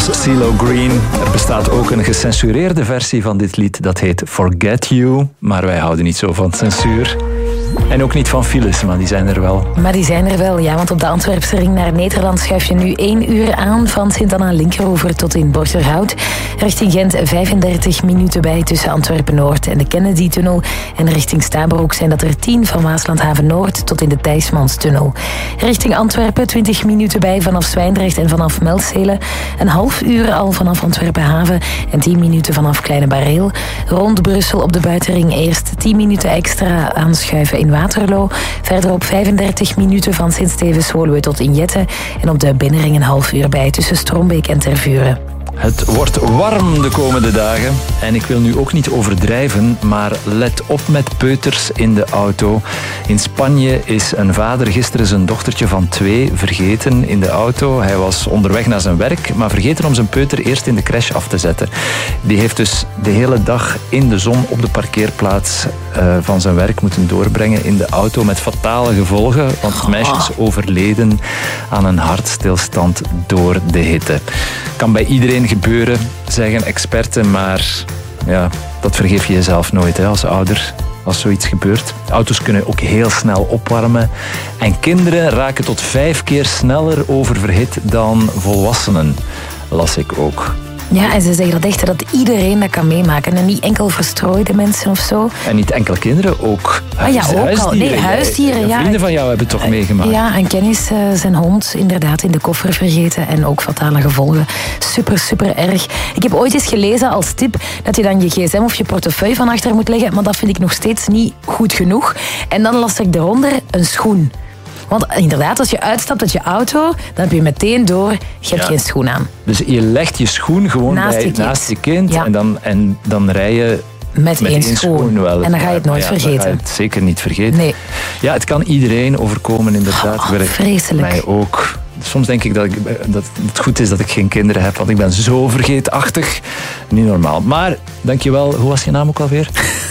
was CeeLo Green. Er bestaat ook een gecensureerde versie van dit lied. Dat heet Forget You. Maar wij houden niet zo van censuur. En ook niet van files, maar die zijn er wel. Maar die zijn er wel, ja. Want op de Antwerpse ring naar Nederland schuif je nu 1 uur aan van Sint-Anna-Linkeroever tot in Borgerhout. Richting Gent 35 minuten bij tussen Antwerpen-Noord en de Kennedy-tunnel. En richting Stabroek zijn dat er 10 van Waasland-Haven-Noord tot in de Thijsmanstunnel. Richting Antwerpen 20 minuten bij vanaf Zwijndrecht en vanaf Meltzelen. Een half uur al vanaf Antwerpen-Haven en 10 minuten vanaf Kleine Bareel. Rond Brussel op de buitenring eerst 10 minuten extra aanschuiven in Waterloo. Verderop 35 minuten van Sint-Stevens-Woluwe tot in Jette. En op de binnenring een half uur bij tussen Strombeek en Tervuren. Het wordt warm de komende dagen. En ik wil nu ook niet overdrijven, maar let op met peuters in de auto. In Spanje is een vader gisteren zijn dochtertje van 2 vergeten in de auto. Hij was onderweg naar zijn werk, maar vergeten om zijn peuter eerst in de crash af te zetten. Die heeft dus de hele dag in de zon op de parkeerplaats van zijn werk moeten doorbrengen in de auto met fatale gevolgen. Want het meisje is overleden aan een hartstilstand door de hitte. Kan bij iedereen gebeuren, zeggen experten, maar ja, dat vergeef je jezelf nooit hè, als ouder. Als zoiets gebeurt. Auto's kunnen ook heel snel opwarmen. En kinderen raken tot 5 keer sneller oververhit dan volwassenen. Las ik ook. Ja, en ze zeggen dat echt, dat iedereen dat kan meemaken. En niet enkel verstrooide mensen of zo. En niet enkel kinderen, ook huisdieren. Nee, huisdieren, ja. Vrienden van jou hebben het toch meegemaakt? Ja, een kennis zijn hond inderdaad in de koffer vergeten. En ook fatale gevolgen. Super, super erg. Ik heb ooit eens gelezen als tip dat je dan je gsm of je portefeuille van achter moet leggen. Maar dat vind ik nog steeds niet goed genoeg. En dan las ik eronder een schoen. Want inderdaad, als je uitstapt uit je auto, dan heb je meteen door, je hebt geen schoen aan. Dus je legt je schoen gewoon naast je kind ja. en dan rij je met één schoen. Wel. En dan ga je het nooit vergeten. Dan ga je het zeker niet vergeten. Nee. Ja, het kan iedereen overkomen inderdaad. Vreselijk. Mij ook. Soms denk ik dat het goed is dat ik geen kinderen heb, want ik ben zo vergeetachtig. Niet normaal. Maar, dankjewel. Hoe was je naam ook alweer?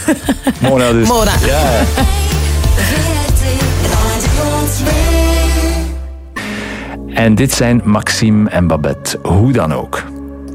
Mona dus. Mona. Ja. En dit zijn Maxime en Babette. Hoe dan ook.